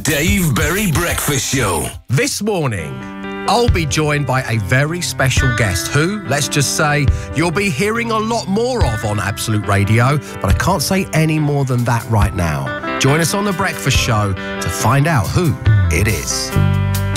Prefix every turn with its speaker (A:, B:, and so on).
A: Dave Berry Breakfast Show.
B: This morning, I'll be joined by a very special guest who, let's just say, you'll be hearing a lot more of on Absolute Radio, but I can't say any more than that right now. Join us on The Breakfast Show to find out who it is.